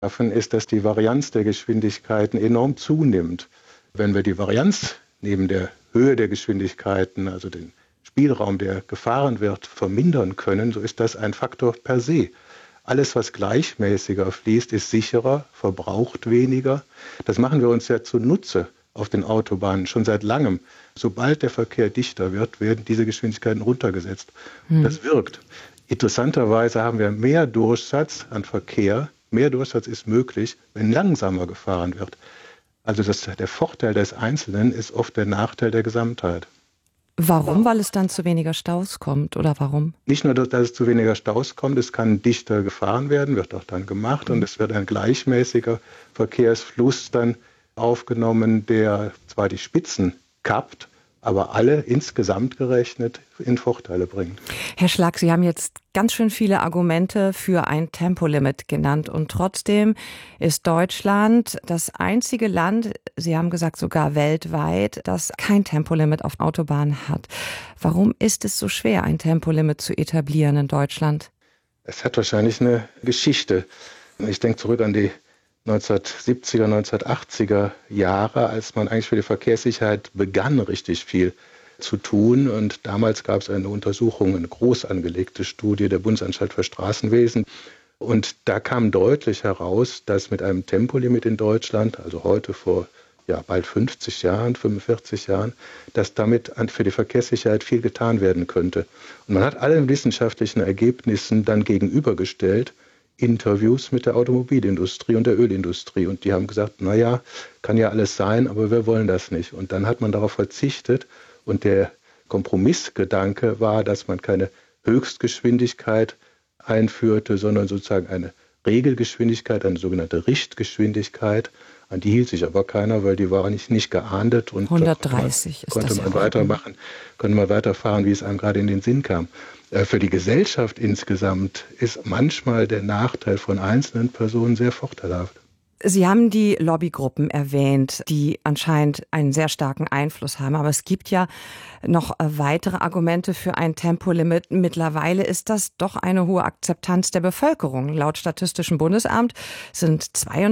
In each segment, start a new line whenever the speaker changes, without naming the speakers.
davon ist, dass die Varianz der Geschwindigkeiten enorm zunimmt. Wenn wir die Varianz neben der Höhe der Geschwindigkeiten, also den Spielraum, der gefahren wird, vermindern können, so ist das ein Faktor per se. Alles, was gleichmäßiger fließt, ist sicherer, verbraucht weniger. Das machen wir uns ja zunutze auf den Autobahnen schon seit langem. Sobald der Verkehr dichter wird, werden diese Geschwindigkeiten runtergesetzt. Das wirkt. Interessanterweise haben wir mehr Durchsatz an Verkehr. Mehr Durchsatz ist möglich, wenn langsamer gefahren wird. Also der Vorteil des Einzelnen ist oft der Nachteil der Gesamtheit.
Warum? Weil es dann zu weniger Staus kommt, oder warum?
Nicht nur, dass es zu weniger Staus kommt, es kann dichter gefahren werden, wird auch dann gemacht und es wird ein gleichmäßiger Verkehrsfluss dann aufgenommen, der zwar die Spitzen kappt, aber alle insgesamt gerechnet in Vorteile bringt.
Herr Schlak, Sie haben jetzt ganz schön viele Argumente für ein Tempolimit genannt und trotzdem ist Deutschland das einzige Land, Sie haben gesagt sogar weltweit, das kein Tempolimit auf Autobahnen hat. Warum ist es so schwer, ein Tempolimit zu etablieren in Deutschland?
Es hat wahrscheinlich eine Geschichte. Ich denke zurück an die 1970er, 1980er Jahre, als man eigentlich für die Verkehrssicherheit begann, richtig viel zu tun. Und damals gab es eine Untersuchung, eine groß angelegte Studie der Bundesanstalt für Straßenwesen. Und da kam deutlich heraus, dass mit einem Tempolimit in Deutschland, also heute vor bald 50 Jahren, 45 Jahren, dass damit für die Verkehrssicherheit viel getan werden könnte. Und man hat allen wissenschaftlichen Ergebnissen dann gegenübergestellt, Interviews mit der Automobilindustrie und der Ölindustrie. Und die haben gesagt, naja, kann ja alles sein, aber wir wollen das nicht. Und dann hat man darauf verzichtet. Und der Kompromissgedanke war, dass man keine Höchstgeschwindigkeit einführte, sondern sozusagen eine Regelgeschwindigkeit, eine sogenannte Richtgeschwindigkeit. An die hielt sich aber keiner, weil die war nicht geahndet. Und
130 ist das.
Konnte man weiterfahren, wie es einem gerade in den Sinn kam. Für die Gesellschaft insgesamt ist manchmal der Nachteil von einzelnen Personen sehr vorteilhaft.
Sie haben die Lobbygruppen erwähnt, die anscheinend einen sehr starken Einfluss haben. Aber es gibt ja noch weitere Argumente für ein Tempolimit. Mittlerweile ist das doch eine hohe Akzeptanz der Bevölkerung. Laut Statistischem Bundesamt sind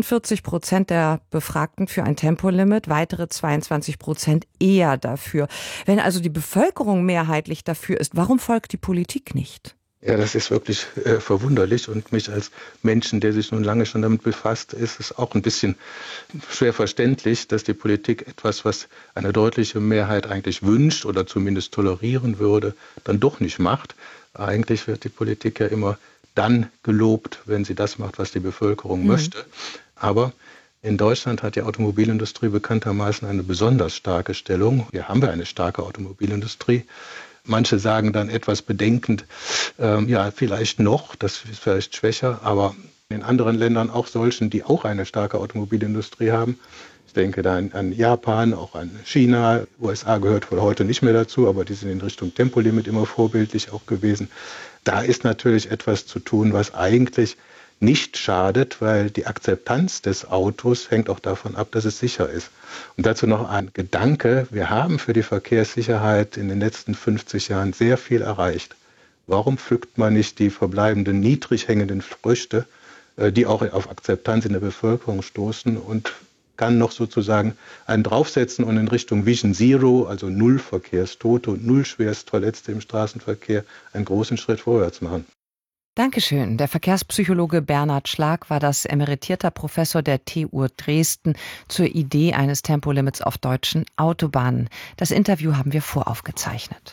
42% der Befragten für ein Tempolimit, weitere 22% eher dafür. Wenn also die Bevölkerung mehrheitlich dafür ist, warum folgt die Politik nicht?
Ja, das ist wirklich verwunderlich und mich als Menschen, der sich nun lange schon damit befasst, ist es auch ein bisschen schwer verständlich, dass die Politik etwas, was eine deutliche Mehrheit eigentlich wünscht oder zumindest tolerieren würde, dann doch nicht macht. Eigentlich wird die Politik ja immer dann gelobt, wenn sie das macht, was die Bevölkerung möchte. Aber in Deutschland hat die Automobilindustrie bekanntermaßen eine besonders starke Stellung. Hier haben wir eine starke Automobilindustrie. Manche sagen dann etwas bedenkend, vielleicht noch, das ist vielleicht schwächer, aber in anderen Ländern auch solchen, die auch eine starke Automobilindustrie haben. Ich denke da an Japan, auch an China. USA gehört wohl heute nicht mehr dazu, aber die sind in Richtung Tempolimit immer vorbildlich auch gewesen. Da ist natürlich etwas zu tun, was eigentlich nicht schadet, weil die Akzeptanz des Autos hängt auch davon ab, dass es sicher ist. Und dazu noch ein Gedanke. Wir haben für die Verkehrssicherheit in den letzten 50 Jahren sehr viel erreicht. Warum pflückt man nicht die verbleibenden niedrig hängenden Früchte, die auch auf Akzeptanz in der Bevölkerung stoßen und kann noch sozusagen einen draufsetzen und in Richtung Vision Zero, also null Verkehrstote und null Schwerstverletzte im Straßenverkehr, einen großen Schritt vorwärts machen.
Dankeschön. Der Verkehrspsychologe Bernhard Schlak war das emeritierter Professor der TU Dresden zur Idee eines Tempolimits auf deutschen Autobahnen. Das Interview haben wir voraufgezeichnet.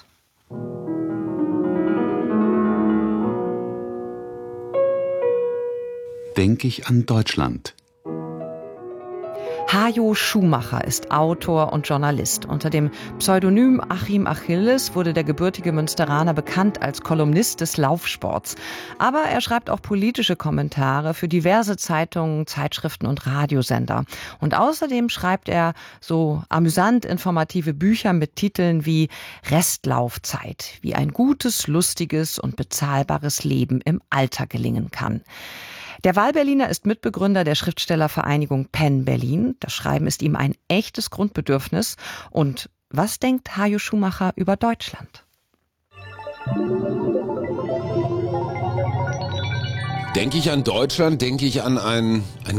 Denke ich an Deutschland.
Hajo Schumacher ist Autor und Journalist. Unter dem Pseudonym Achim Achilles wurde der gebürtige Münsteraner bekannt als Kolumnist des Laufsports. Aber er schreibt auch politische Kommentare für diverse Zeitungen, Zeitschriften und Radiosender. Und außerdem schreibt er so amüsant informative Bücher mit Titeln wie Restlaufzeit, wie ein gutes, lustiges und bezahlbares Leben im Alter gelingen kann. Der Wahlberliner ist Mitbegründer der Schriftstellervereinigung PEN Berlin. Das Schreiben ist ihm ein echtes Grundbedürfnis. Und was denkt Hajo Schumacher über Deutschland?
Denke ich an Deutschland, denke ich an ein